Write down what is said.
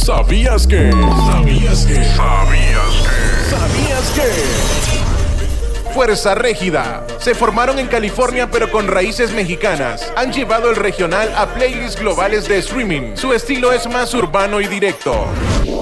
¿Sabías que? ¿Sabías que? ¿Sabías que? ¿Sabías que? Fuerza Régida. Se formaron en California pero con raíces mexicanas. Han llevado el regional a playlists globales de streaming. Su estilo es más urbano y directo.